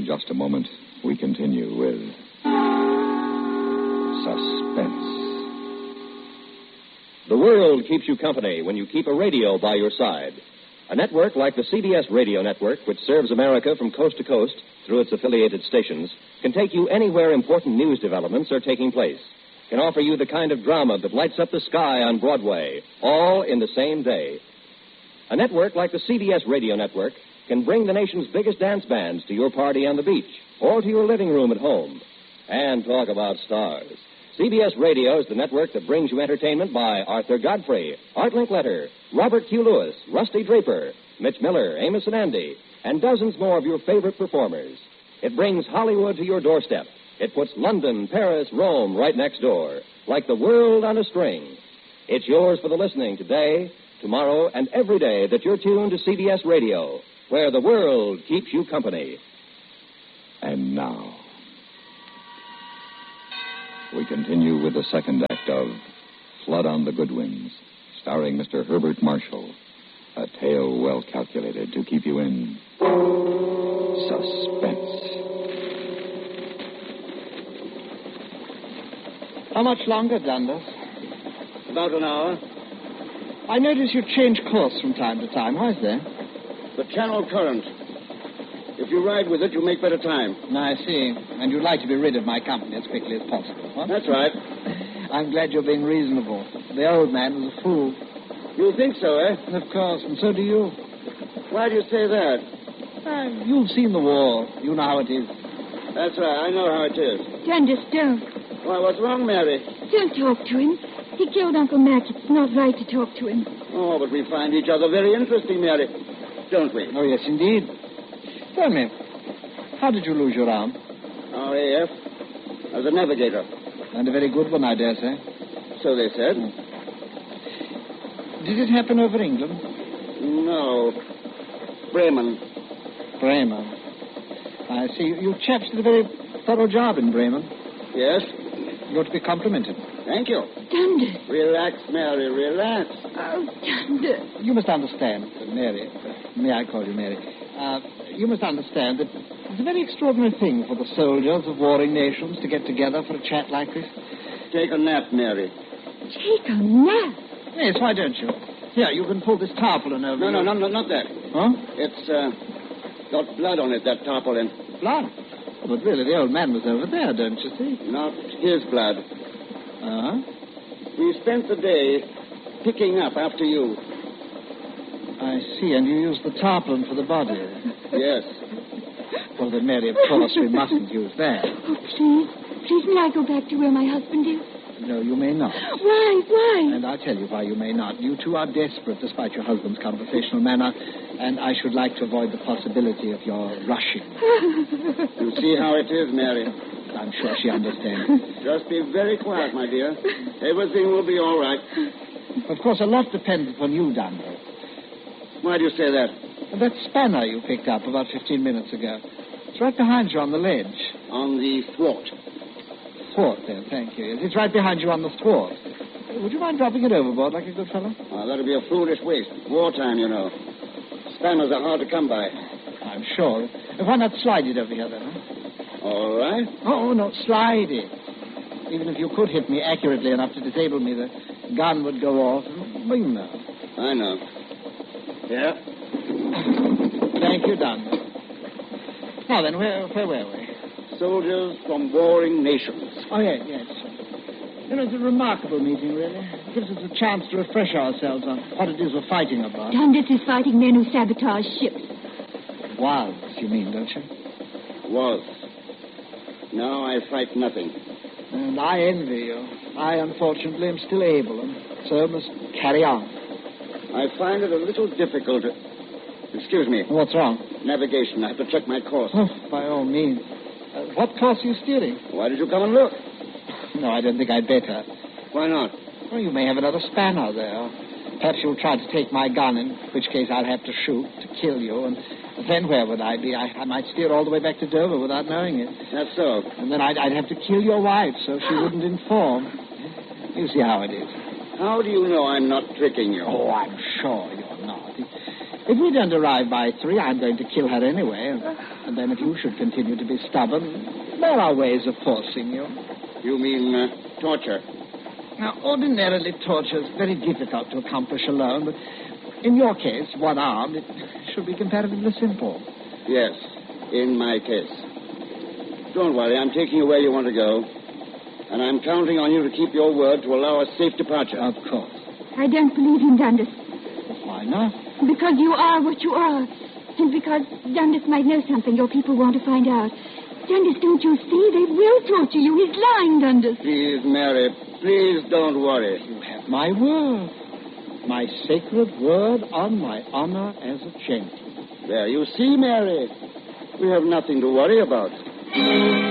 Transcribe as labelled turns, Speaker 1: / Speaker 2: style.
Speaker 1: just a moment, we continue with Suspense.
Speaker 2: The world keeps you company when you keep a radio by your side. A network like the CBS Radio Network, which serves America from coast to coast through its affiliated stations, can take you anywhere important news developments are taking place. Can offer you the kind of drama that lights up the sky on Broadway, all in the same day. A network like the CBS Radio Network can bring the nation's biggest dance bands to your party on the beach or to your living room at home. And talk about stars. CBS Radio is the network that brings you entertainment by Arthur Godfrey, Art Linkletter, Robert Q. Lewis, Rusty Draper, Mitch Miller, Amos and Andy, and dozens more of your favorite performers. It brings Hollywood to your doorstep. It puts London, Paris, Rome right next door, like the world on a string. It's yours for the listening today, tomorrow, and every day that you're tuned to CBS Radio, where the world keeps you company.
Speaker 1: And now, we continue with the second act of Flood on the Goodwins, starring Mr. Herbert Marshall. A tale well calculated to keep you in suspense.
Speaker 3: How much longer, Dundas?
Speaker 4: About an hour.
Speaker 3: I notice you change course from time to time. Why is that?
Speaker 4: The channel current. If you ride with it, you make better time.
Speaker 3: I see. And you'd like to be rid of my company as quickly as possible, huh?
Speaker 4: That's right.
Speaker 3: I'm glad you're being reasonable. The old man was a fool.
Speaker 4: You think so, eh?
Speaker 3: Of course, and so do you.
Speaker 4: Why do you say that?
Speaker 3: You've seen the war. You know how it is.
Speaker 4: That's right. I know how it is.
Speaker 5: Dundas, don't.
Speaker 4: Why, what's wrong, Mary?
Speaker 5: Don't talk to him. He killed Uncle Mac. It's not right to talk to him.
Speaker 4: Oh, but we find each other very interesting, Mary. Don't we?
Speaker 3: Oh, yes, indeed. Tell me, how did you lose your arm?
Speaker 4: RAF. As a navigator.
Speaker 3: And a very good one, I dare say.
Speaker 4: So they said.
Speaker 3: Did it happen over England?
Speaker 4: No. Bremen.
Speaker 3: Bremen. I see. You chaps did a very thorough job in Bremen.
Speaker 4: Yes.
Speaker 3: You're to be complimented.
Speaker 4: Thank you.
Speaker 5: Dundas.
Speaker 4: Relax, Mary, relax.
Speaker 5: Oh, Dundas.
Speaker 3: You must understand, Mary. May I call you Mary? You must understand that it's a very extraordinary thing for the soldiers of warring nations to get together for a chat like this.
Speaker 4: Take a nap, Mary.
Speaker 5: Take a nap?
Speaker 3: Yes, why don't you? Here, you can pull this tarpaulin over.
Speaker 4: No, not that.
Speaker 3: Huh?
Speaker 4: It's got blood on it, that tarpaulin.
Speaker 3: Blood? Oh, but really, the old man was over there, don't you see?
Speaker 4: Not his blood.
Speaker 3: Uh-huh.
Speaker 4: We spent the day picking up after you.
Speaker 3: I see, and you used the tarpaulin for the body.
Speaker 4: Yes.
Speaker 3: Well, then, Mary, of course, we mustn't use that.
Speaker 5: Oh, please. Please, may I go back to where my husband is?
Speaker 3: No, you may not.
Speaker 5: Why?
Speaker 3: And I'll tell you why you may not. You two are desperate, despite your husband's conversational manner, and I should like to avoid the possibility of your rushing.
Speaker 4: You see how it is, Mary.
Speaker 3: I'm sure she understands.
Speaker 4: Just be very quiet, my dear. Everything will be all right.
Speaker 3: Of course, a lot depends upon you, Dundas.
Speaker 4: Why do you say that?
Speaker 3: That spanner you picked up about 15 minutes ago. It's right behind you on the ledge.
Speaker 4: On the thwart.
Speaker 3: Thwart, there, thank you. Yes, it's right behind you on the thwart. Would you mind dropping it overboard like a good fellow?
Speaker 4: Oh, that'd be a foolish waste. Wartime, you know. Spanners are hard to come by.
Speaker 3: I'm sure. Why not slide it over here, then, huh?
Speaker 4: All right.
Speaker 3: Oh, no, slide it. Even if you could hit me accurately enough to disable me, the gun would go off. Well, you know.
Speaker 4: I know. Yeah?
Speaker 3: Thank you, Dundas. Now then, where were we?
Speaker 4: Soldiers from warring nations.
Speaker 3: Oh, yes. You know, it's a remarkable meeting, really. It gives us a chance to refresh ourselves on what it is we're fighting about.
Speaker 5: Dundas is fighting men who sabotage ships.
Speaker 3: Was, you mean, don't you?
Speaker 4: Was. Now I fight nothing.
Speaker 3: And I envy you. I, unfortunately, am still able, and so must carry on.
Speaker 4: I find it a little difficult. Excuse me.
Speaker 3: What's wrong?
Speaker 4: Navigation. I have to check my course.
Speaker 3: Oh, by all means. What course are you steering?
Speaker 4: Why did you come and look?
Speaker 3: No, I don't think I'd better.
Speaker 4: Why not?
Speaker 3: Well, you may have another spanner there. Perhaps you'll try to take my gun, in which case I'll have to shoot to kill you, and then where would I be? I might steer all the way back to Dover without knowing it.
Speaker 4: That's so.
Speaker 3: And then I'd have to kill your wife so she wouldn't inform. You see how it is.
Speaker 4: How do you know I'm not tricking you?
Speaker 3: Oh, I'm sure you're not. If we don't arrive by 3, I'm going to kill her anyway. And then if you should continue to be stubborn, there are ways of forcing you.
Speaker 4: You mean torture?
Speaker 3: Now, ordinarily, torture is very difficult to accomplish alone, but in your case, one-armed, it should be comparatively simple.
Speaker 4: Yes, in my case. Don't worry, I'm taking you where you want to go. And I'm counting on you to keep your word to allow a safe departure.
Speaker 3: Of course.
Speaker 5: I don't believe in Dundas.
Speaker 3: Why not?
Speaker 5: Because you are what you are. And because Dundas might know something your people want to find out. Dundas, don't you see? They will torture you. He's lying, Dundas.
Speaker 4: Please, Mary, please don't worry.
Speaker 3: You have my word. My sacred word on my honor as a gentleman.
Speaker 4: There, you see, Mary. We have nothing to worry about.